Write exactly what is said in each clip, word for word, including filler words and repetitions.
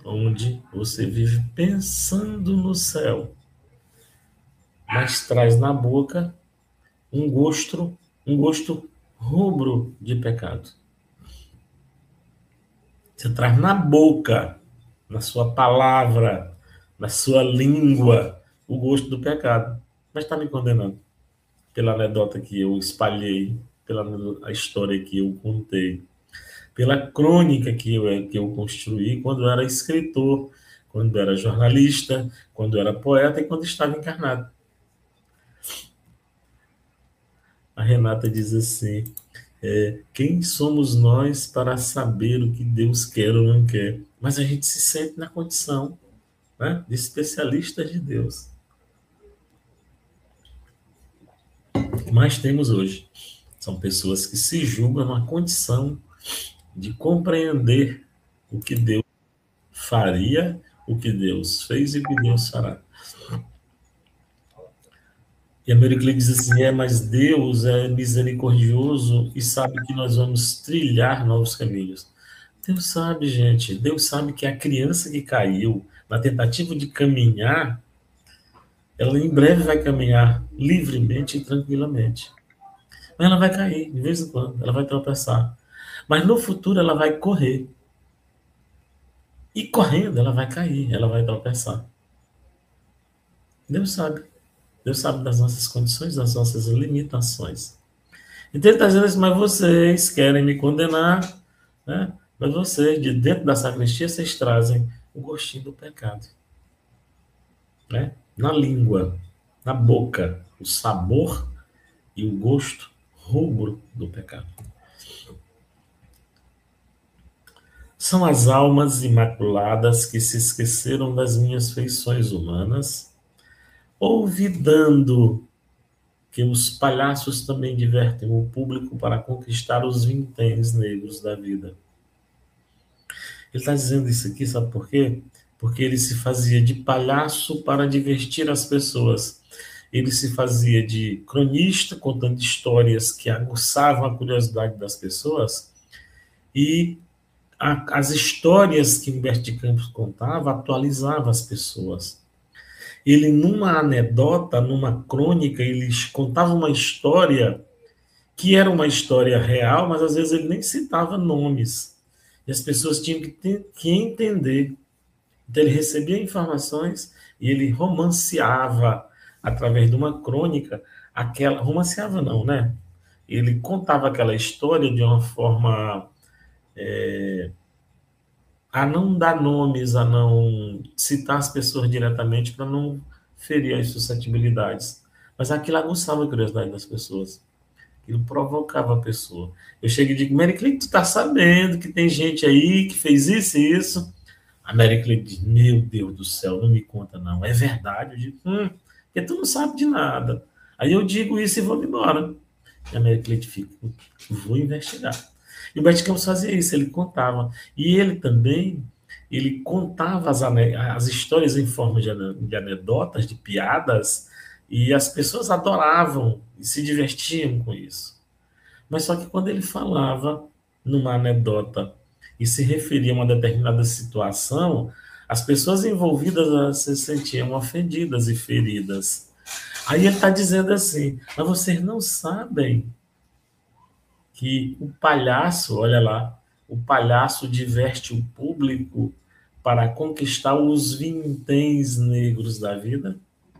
onde você vive pensando no céu, mas traz na boca um gosto, um gosto rubro de pecado. Você traz na boca, na sua palavra, na sua língua, o gosto do pecado. Mas está me condenando pela anedota que eu espalhei, pela a história que eu contei, pela crônica que eu, que eu construí quando eu era escritor, quando eu era jornalista, quando eu era poeta e quando estava encarnado. A Renata diz assim: é, quem somos nós para saber o que Deus quer ou não quer? Mas a gente se sente na condição, né, de especialistas de Deus. O que mais temos hoje são pessoas que se julgam na condição de compreender o que Deus faria, o que Deus fez e o que Deus fará. E a Mary Clay diz assim: é, mas Deus é misericordioso e sabe que nós vamos trilhar novos caminhos. Deus sabe, gente. Deus sabe que a criança que caiu na tentativa de caminhar, ela em breve vai caminhar livremente e tranquilamente. Mas ela vai cair, de vez em quando, ela vai tropeçar. Mas no futuro ela vai correr. E correndo ela vai cair, ela vai tropeçar. Deus sabe. Deus sabe das nossas condições, das nossas limitações. Então ele está dizendo assim: mas vocês querem me condenar, né? Mas vocês, de dentro da sacristia, vocês trazem o gostinho do pecado. Né? Na língua, na boca, o sabor e o gosto rubro do pecado. São as almas imaculadas que se esqueceram das minhas feições humanas, olvidando que os palhaços também divertem o público para conquistar os vinténs negros da vida. Ele está dizendo isso aqui, sabe por quê? Porque ele se fazia de palhaço para divertir as pessoas. Ele se fazia de cronista, contando histórias que aguçavam a curiosidade das pessoas, e a, as histórias que Humberto de Campos contava atualizavam as pessoas. Ele, numa anedota, numa crônica, ele contava uma história que era uma história real, mas às vezes ele nem citava nomes. E as pessoas tinham que, ter, que entender. Então ele recebia informações e ele romanceava através de uma crônica, aquela romanceava não, né? Ele contava aquela história de uma forma é, a não dar nomes, a não citar as pessoas diretamente para não ferir as suscetibilidades. Mas aquilo aguçava a curiosidade das pessoas. Aquilo provocava a pessoa. Eu chego e digo: Mary Clay, tu tá sabendo que tem gente aí que fez isso e isso? A Mary Clay diz: meu Deus do céu, não me conta não. É verdade? Eu digo: hum, porque tu não sabe de nada. Aí eu digo isso e vou embora. E a Mary Clay fica: vou investigar. E o Bert Campos fazia isso, ele contava. E ele também, ele contava as, as histórias em forma de, de anedotas, de piadas, e as pessoas adoravam e se divertiam com isso. Mas só que quando ele falava numa anedota e se referia a uma determinada situação, as pessoas envolvidas se sentiam ofendidas e feridas. Aí ele está dizendo assim: mas vocês não sabem que o palhaço, olha lá, o palhaço diverte o público para conquistar os vinténs negros da vida?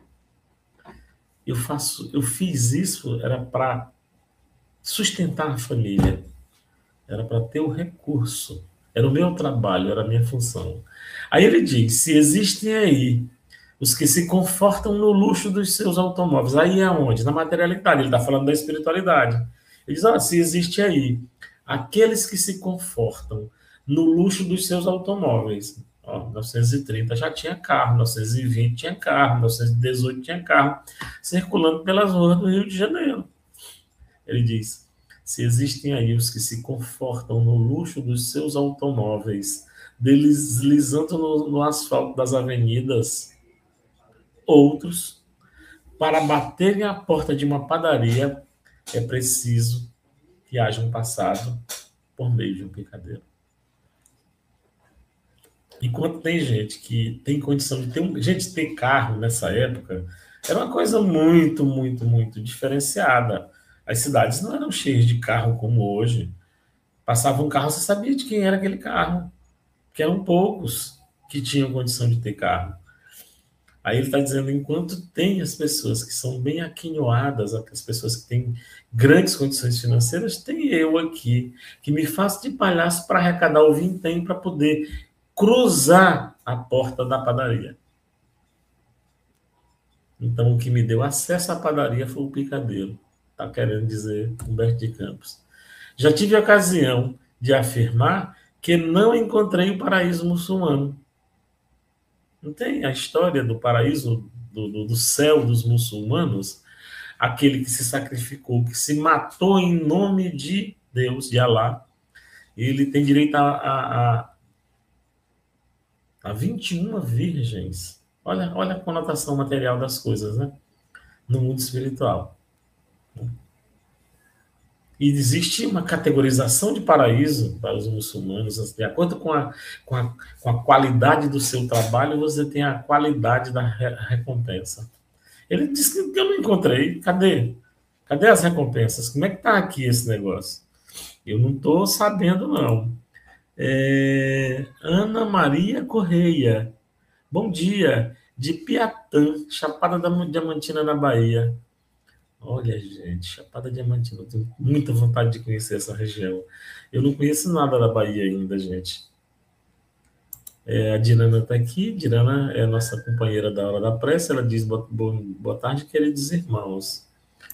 Eu faço, eu fiz isso era para sustentar a família, era para ter o recurso, era o meu trabalho, era a minha função. Aí ele diz: se existem aí os que se confortam no luxo dos seus automóveis, aí é onde? Na materialidade, ele está falando da espiritualidade. Ele diz: ah, se existe aí aqueles que se confortam no luxo dos seus automóveis. Ó, mil novecentos e trinta já tinha carro, mil novecentos e vinte tinha carro, mil novecentos e dezoito tinha carro, circulando pelas ruas do Rio de Janeiro. Ele diz: se existem aí os que se confortam no luxo dos seus automóveis, deslizando no, no asfalto das avenidas, outros, para baterem a porta de uma padaria, é preciso que haja um passado por meio de um picadeiro. Enquanto tem gente que tem condição de ter um. Gente, ter carro nessa época era uma coisa muito, muito, muito diferenciada. As cidades não eram cheias de carro como hoje. Passava um carro, você sabia de quem era aquele carro, que eram poucos que tinham condição de ter carro. Aí ele está dizendo, enquanto tem as pessoas que são bem aquinhoadas, as pessoas que têm grandes condições financeiras, tem eu aqui, que me faço de palhaço para arrecadar o vintém para poder cruzar a porta da padaria. Então, o que me deu acesso à padaria foi o picadeiro. Está querendo dizer Humberto de Campos. Já tive a ocasião de afirmar que não encontrei o paraíso muçulmano. Não tem a história do paraíso, do, do, do céu dos muçulmanos? Aquele que se sacrificou, que se matou em nome de Deus, de Alá. Ele tem direito a, a, a, a vinte e uma virgens. Olha, olha a conotação material das coisas, né? No mundo espiritual. E existe uma categorização de paraíso para os muçulmanos. De acordo com a, com a, com a qualidade do seu trabalho, você tem a qualidade da re recompensa. Ele disse que eu não encontrei. Cadê? Cadê as recompensas? Como é que está aqui esse negócio? Eu não estou sabendo, não. É... Ana Maria Correia. Bom dia. De Piatã, Chapada da Diamantina, na Bahia. Olha, gente, Chapada Diamantina, eu tenho muita vontade de conhecer essa região. Eu não conheço nada da Bahia ainda, gente. É, a Dirana está aqui. Dirana é a nossa companheira da Hora da Prece. Ela diz, boa, boa tarde, queridos irmãos.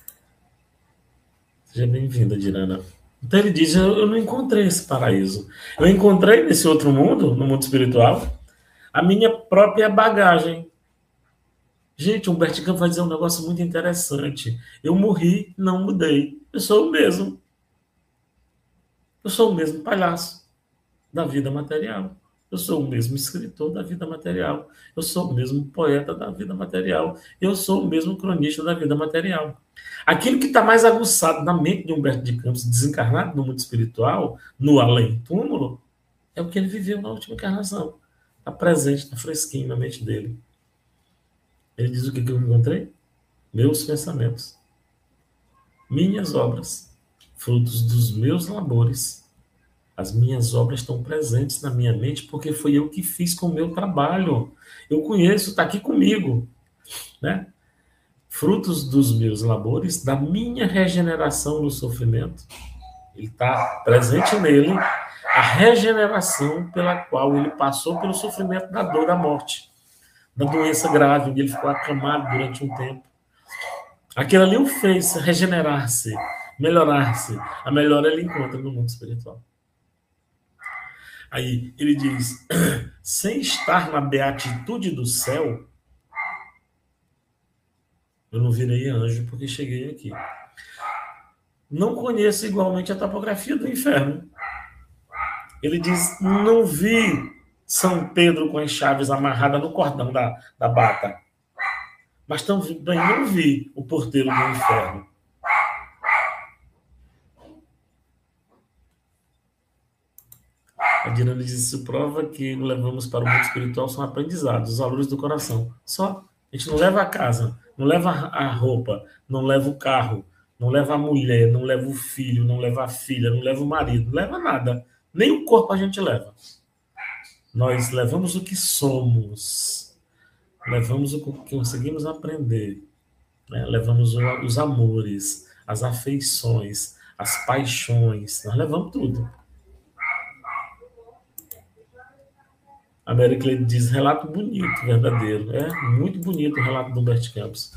Seja bem-vinda, Dirana. Então ele diz, eu, eu não encontrei esse paraíso. Eu encontrei nesse outro mundo, no mundo espiritual, a minha própria bagagem. Gente, o Humberto Campos vai dizer um negócio muito interessante. Eu morri, não mudei. Eu sou o mesmo. Eu sou o mesmo palhaço da vida material. Eu sou o mesmo escritor da vida material. Eu sou o mesmo poeta da vida material. Eu sou o mesmo cronista da vida material. Aquilo que está mais aguçado na mente de Humberto de Campos, desencarnado no mundo espiritual, no além-túmulo, é o que ele viveu na última encarnação. Está presente, está fresquinho na mente dele. Ele diz o que, que eu encontrei? Meus pensamentos. Minhas obras. Frutos dos meus labores. As minhas obras estão presentes na minha mente porque foi eu que fiz com o meu trabalho. Eu conheço, está aqui comigo. Né? Frutos dos meus labores, da minha regeneração no sofrimento. Ele está presente nele a regeneração pela qual ele passou pelo sofrimento da dor da morte. Da doença grave, onde ele ficou acamado durante um tempo. Aquilo ali o fez regenerar-se, melhorar-se. A melhora ele encontra no mundo espiritual. Aí ele diz, sem estar na beatitude do céu, eu não virei anjo porque cheguei aqui. Não conheço igualmente a topografia do inferno. Ele diz, não vi São Pedro com as chaves amarradas no cordão da, da bata. Mas também não vi o porteiro do inferno. A Dirana diz, isso prova que levamos para o mundo espiritual são aprendizados, os valores do coração. Só. A gente não leva a casa, não leva a roupa, não leva o carro, não leva a mulher, não leva o filho, não leva a filha, não leva o marido, não leva nada. Nem o corpo a gente leva. Nós levamos o que somos, levamos o que conseguimos aprender, né? Levamos os amores, as afeições, as paixões, nós levamos tudo. A Mary Clay diz, relato bonito, verdadeiro. É muito bonito o relato do Humberto Campos.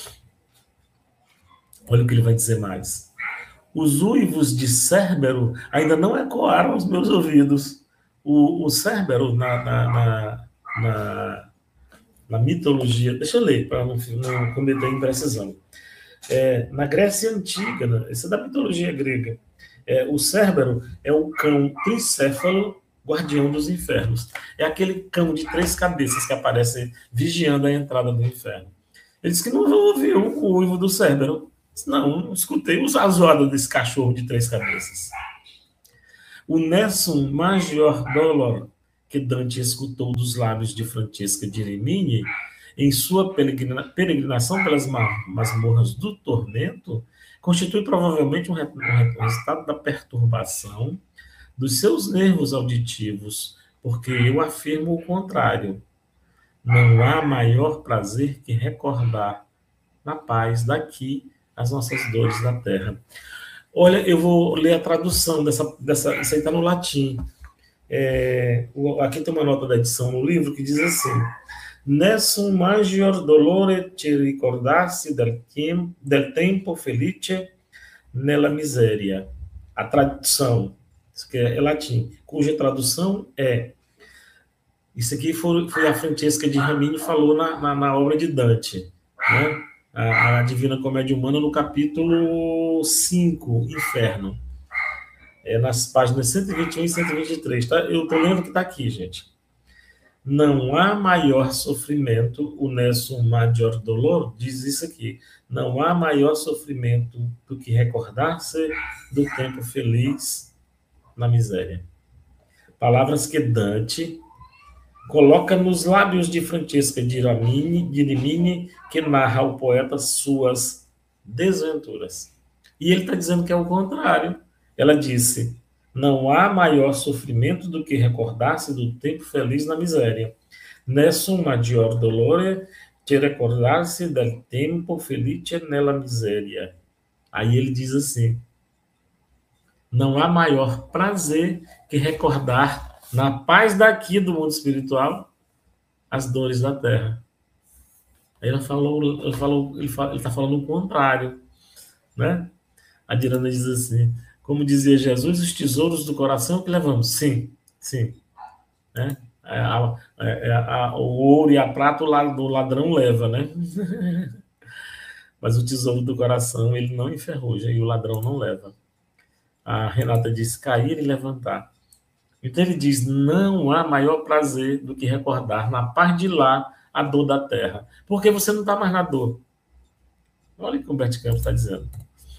Olha o que ele vai dizer mais. Os uivos de Cérbero ainda não ecoaram aos meus ouvidos. O, o Cérbero, na, na, na, na, na mitologia... Deixa eu ler, para não, não cometer imprecisão. É, na Grécia Antiga, né, isso é da mitologia grega, é, o Cérbero é o cão tricéfalo guardião dos infernos. É aquele cão de três cabeças que aparece vigiando a entrada do inferno. Ele disse que não ouviu o uivo do Cérbero. Não, não escutei a zoada desse cachorro de três cabeças. O Nessum Major Dolor que Dante escutou dos lábios de Francesca de Rimini em sua peregrina, peregrinação pelas masmorras do tormento constitui provavelmente um, re, um resultado da perturbação dos seus nervos auditivos, porque eu afirmo o contrário. Não há maior prazer que recordar na paz daqui as nossas dores da terra. Olha, eu vou ler a tradução dessa, dessa isso aí está no latim. É, aqui tem uma nota da edição no livro que diz assim: Nessun maggior dolore ci ricordarsi del, del tempo felice nella miséria. A tradução, isso aqui é latim, cuja tradução é. Isso aqui foi, foi a Francesca de Rimini falou na, na, na obra de Dante, né? A, a Divina Comédia Humana, no capítulo cinco, Inferno. É nas páginas cento e vinte e um e cento e vinte e três. Tá? Eu estou lendo que está aqui, gente. Não há maior sofrimento, o Nessun Maggior Dolor diz isso aqui. Não há maior sofrimento do que recordar-se do tempo feliz na miséria. Palavras que Dante coloca nos lábios de Francesca de Rimini, de Rimini, que narra ao poeta suas desventuras. E ele está dizendo que é o contrário. Ela disse: não há maior sofrimento do que recordar-se do tempo feliz na miséria. Nessun maggior dolore che recordar-se del tempo felice nella miséria. Aí ele diz assim: não há maior prazer que recordar na paz daqui do mundo espiritual as dores da terra. Aí ela falou, ele falou, ele está falando o contrário, né? A Dirana diz assim: como dizia Jesus, os tesouros do coração que levamos. Sim, sim. Né? A, a, a, o ouro e a prata o ladrão leva, né? Mas o tesouro do coração ele não enferruja e o ladrão não leva. A Renata diz: cair e levantar. Então ele diz: não há maior prazer do que recordar na paz de lá a dor da terra. Porque você não está mais na dor. Olha o que o Humberto Campos está dizendo.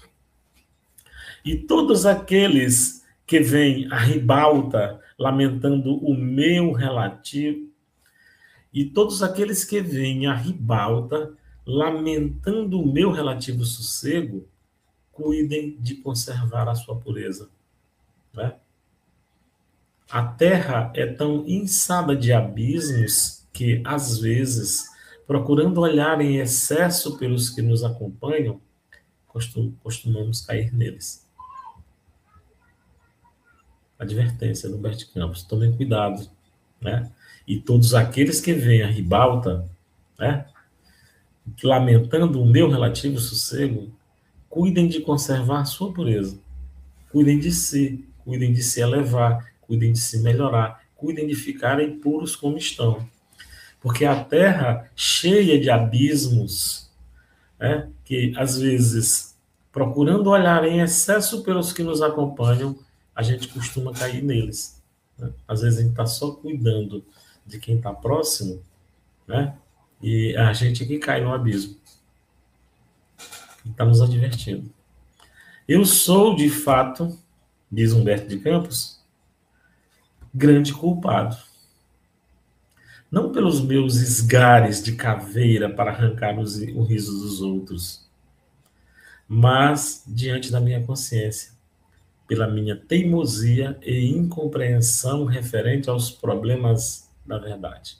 E todos aqueles que vêm à ribalta lamentando o meu relativo, e todos aqueles que vêm à ribalta lamentando o meu relativo sossego, cuidem de conservar a sua pureza. Né? A terra é tão inçada de abismos que, às vezes, procurando olhar em excesso pelos que nos acompanham, costumamos cair neles. Advertência do Humberto Campos: tomem cuidado, né? E todos aqueles que vêm à ribalta, né, lamentando o meu relativo sossego, cuidem de conservar a sua pureza, cuidem de si, cuidem de se elevar, cuidem de se melhorar, cuidem de ficarem puros como estão, porque a terra cheia de abismos, né, que às vezes, procurando olhar em excesso pelos que nos acompanham, a gente costuma cair neles. Né? Às vezes a gente está só cuidando de quem está próximo, né? E a gente aqui cai no abismo. Está nos advertindo. Eu sou, de fato, diz Humberto de Campos, grande culpado. Não pelos meus esgares de caveira para arrancar os, o riso dos outros, mas diante da minha consciência, pela minha teimosia e incompreensão referente aos problemas da verdade.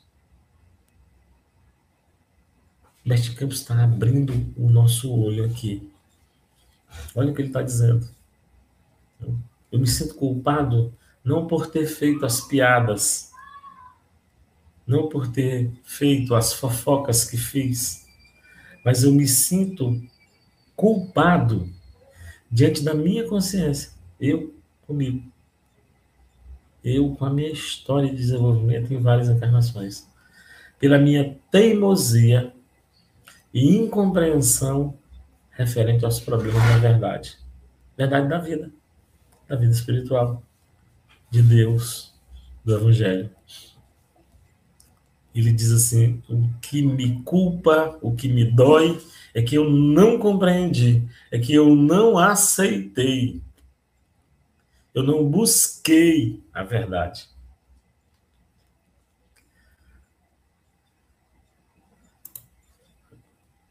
Humberto Campos está abrindo o nosso olho aqui. Olha o que ele está dizendo. Eu me sinto culpado não por ter feito as piadas, não por ter feito as fofocas que fiz, mas eu me sinto culpado diante da minha consciência. Eu comigo. Eu com a minha história de desenvolvimento em várias encarnações. Pela minha teimosia e incompreensão referente aos problemas da verdade. Verdade da vida. Da vida espiritual. De Deus. Do Evangelho. Ele diz assim: o que me culpa, o que me dói, é que eu não compreendi, é que eu não aceitei. Eu não busquei a verdade.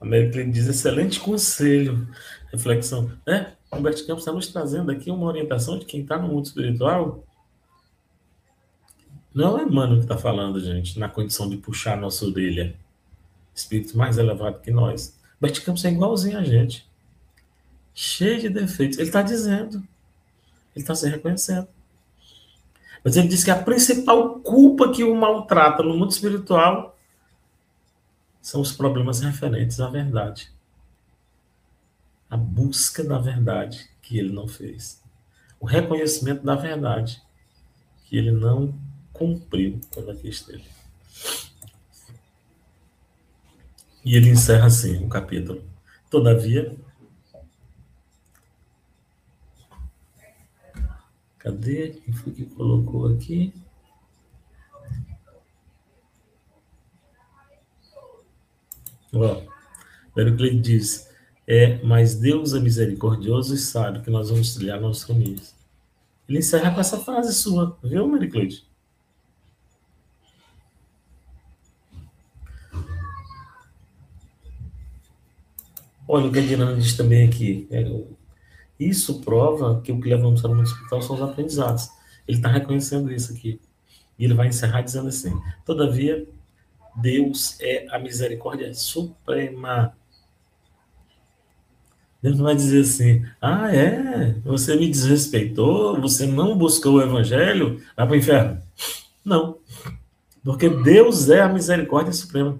América ele diz excelente conselho, reflexão. É, Humberto Campos está nos trazendo aqui uma orientação de quem está no mundo espiritual. Não é Emmanuel que está falando, gente, na condição de puxar a nossa orelha. Espírito mais elevado que nós. Humberto Campos é igualzinho a gente. Cheio de defeitos. Ele está dizendo. Ele está se reconhecendo. Mas ele diz que a principal culpa que o maltrata no mundo espiritual são os problemas referentes à verdade. A busca da verdade que ele não fez. O reconhecimento da verdade que ele não cumpriu quando aqui esteve. E ele encerra assim o capítulo. Todavia, cadê? Quem foi que colocou aqui? Ó, ele diz, é, mas Deus é misericordioso e sabe que nós vamos trilhar nossos caminhos. Ele encerra com essa frase sua, viu, Maricleide? Olha, o que a Diana diz também aqui. É, isso prova que o que levamos para o mundo espiritual são os aprendizados. Ele está reconhecendo isso aqui. E ele vai encerrar dizendo assim: todavia, Deus é a misericórdia suprema. Deus não vai dizer assim: ah, é, você me desrespeitou, você não buscou o evangelho, vai para o inferno. Não. Porque Deus é a misericórdia suprema.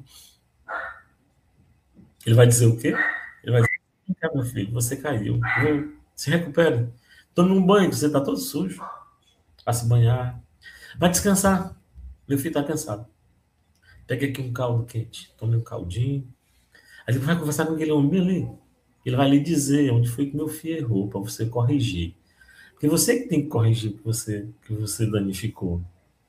Ele vai dizer o quê? Ele vai dizer: meu filho, você caiu. Se recupere. Tome um banho, você está todo sujo. Vai se banhar. Vai descansar. Meu filho está cansado. Pega aqui um caldo quente. Tome um caldinho. Aí ele vai conversar com aquele homem ali. Ele vai lhe dizer onde foi que meu filho errou, para você corrigir. Porque você que tem que corrigir o que você, que você danificou.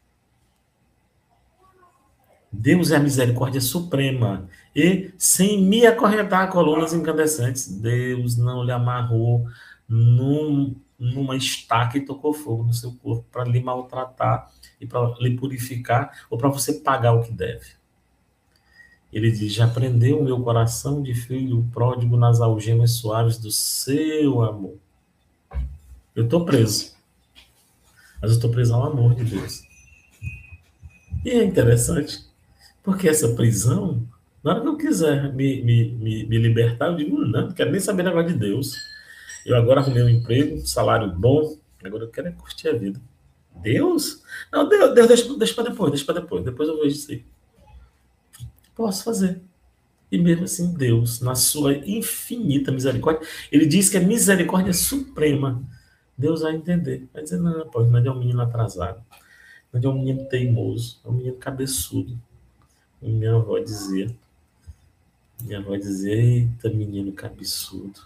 Deus é a misericórdia suprema. E sem me acorrentar a colunas incandescentes, Deus não lhe amarrou num, numa estaca e tocou fogo no seu corpo para lhe maltratar e para lhe purificar ou para você pagar o que deve. Ele diz: já prendeu o meu coração de filho pródigo nas algemas suaves do seu amor. Eu estou preso, mas eu estou preso ao amor de Deus. E é interessante, porque essa prisão, na hora que eu quiser me, me, me, me libertar, eu digo: não, não quero nem saber negócio de Deus. Eu agora arrumei um emprego, salário bom, agora eu quero é curtir a vida. Deus? Não, Deus, Deus deixa, deixa para depois, deixa para depois, depois eu vejo isso aí. Posso fazer. E mesmo assim, Deus, na sua infinita misericórdia, ele diz que é misericórdia suprema. Deus vai entender. Vai dizer: não, pô, não é um menino atrasado. Não é um menino teimoso. É um menino cabeçudo. E minha avó dizia. Minha avó dizia: eita, menino cabeçudo.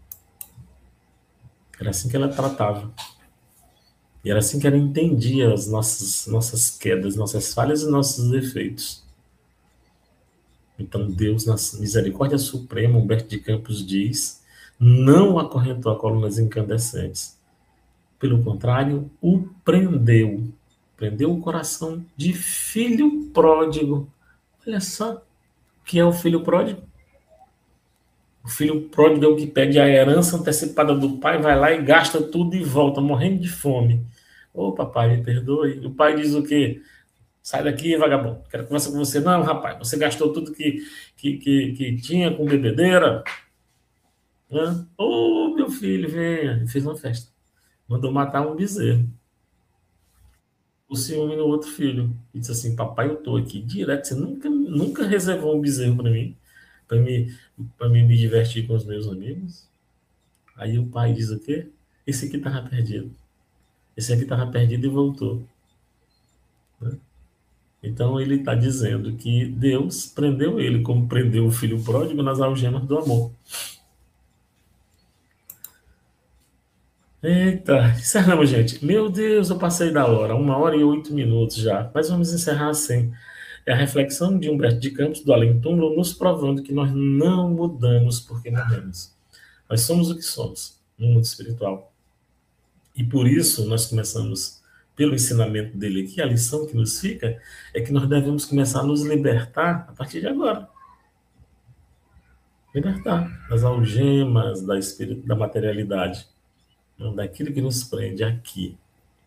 Era assim que ela tratava. E era assim que ela entendia as nossas, nossas quedas, nossas falhas e nossos defeitos. Então, Deus, na misericórdia suprema, Humberto de Campos diz, não acorrentou a colunas incandescentes. Pelo contrário, o prendeu. Prendeu o coração de filho pródigo. Olha só, o que é o filho pródigo? O filho pródigo é o que pede a herança antecipada do pai, vai lá e gasta tudo e volta, morrendo de fome. Ô, papai, me perdoe. O pai diz o quê? Sai daqui, vagabundo. Quero conversar com você. Não, rapaz, você gastou tudo que, que, que, que tinha com bebedeira. Ô, oh, meu filho, venha. Ele fez uma festa. Mandou matar um bezerro. O ciúme no outro filho. E disse assim: papai, eu tô aqui direto. Você nunca, nunca reservou um bezerro para mim, para mim, para mim me divertir com os meus amigos. Aí o pai diz o quê? Esse aqui estava perdido. Esse aqui estava perdido e voltou. Né? Então ele está dizendo que Deus prendeu ele, como prendeu o filho pródigo nas algemas do amor. Eita, encerramos, gente. Meu Deus, eu passei da hora, uma hora e oito minutos já. Mas vamos encerrar assim. É a reflexão de Humberto de Campos, do Além Túmulo, nos provando que nós não mudamos porque morremos. Nós somos o que somos no mundo espiritual. E por isso nós começamos, pelo ensinamento dele aqui, a lição que nos fica é que nós devemos começar a nos libertar a partir de agora. Libertar das algemas da, espírito, da materialidade, não, daquilo que nos prende aqui.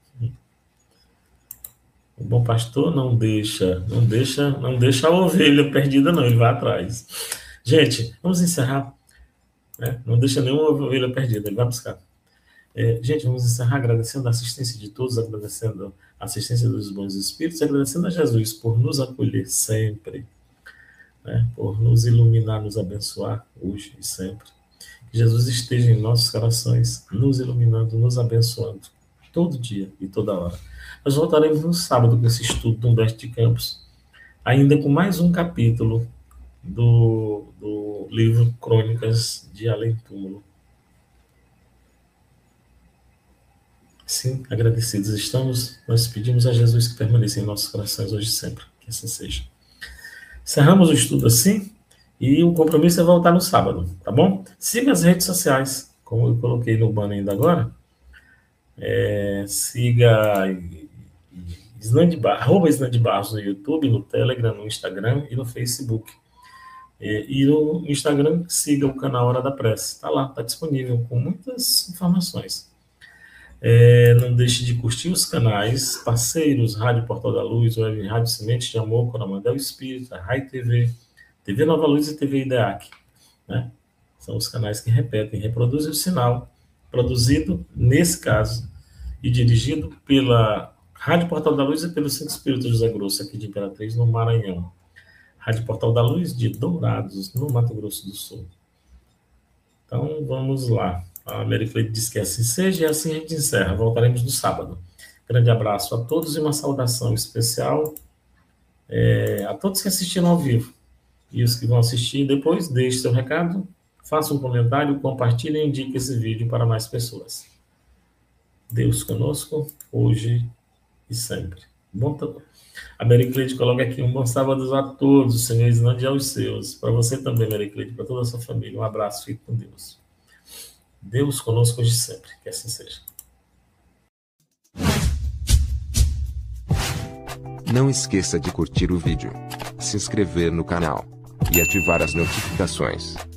O bom pastor não deixa, não deixa, não deixa a ovelha perdida, não, ele vai atrás. Gente, vamos encerrar. Né? Não deixa nenhuma ovelha perdida, ele vai buscar. É, gente, vamos encerrar agradecendo a assistência de todos, agradecendo a assistência dos bons espíritos, agradecendo a Jesus por nos acolher sempre, né? Por nos iluminar, nos abençoar hoje e sempre. Que Jesus esteja em nossos corações, nos iluminando, nos abençoando, todo dia e toda hora. Nós voltaremos no sábado com esse estudo do Humberto de Campos, ainda com mais um capítulo do, do livro Crônicas de Além Túmulo. Sim, agradecidos estamos, nós pedimos a Jesus que permaneça em nossos corações hoje e sempre, que assim seja. Encerramos o estudo assim, e o compromisso é voltar no sábado, tá bom? Siga as redes sociais, como eu coloquei no banner ainda agora, é, siga arroba Isnande Barros no YouTube, no Telegram, no Instagram e no Facebook. E, e no Instagram, siga o canal Hora da Prece, está lá, está disponível com muitas informações. É, não deixe de curtir os canais parceiros, Rádio Portal da Luz, Web Rádio Semente de Amor, Coromandel Espírita, Rai T V, T V Nova Luz e T V IDEAC, né? São os canais que repetem, reproduzem o sinal, produzido, nesse caso, e dirigido pela Rádio Portal da Luz e pelo Centro Espírita José Grosso, aqui de Imperatriz, no Maranhão. Rádio Portal da Luz de Dourados, no Mato Grosso do Sul. Então, vamos lá. A Mary Cleide disse que assim seja, e assim a gente encerra. Voltaremos no sábado. Grande abraço a todos e uma saudação especial é, a todos que assistiram ao vivo. E os que vão assistir depois, deixe seu recado, faça um comentário, compartilhe e indique esse vídeo para mais pessoas. Deus conosco, hoje e sempre. Bom, a Mary Cleide coloca aqui um bom sábado a todos, o Senhor Isnande e aos seus. Para você também, Mary Cleide, para toda a sua família. Um abraço, fique com Deus. Deus conosco hoje e sempre, que assim seja. Não esqueça de curtir o vídeo, se inscrever no canal e ativar as notificações.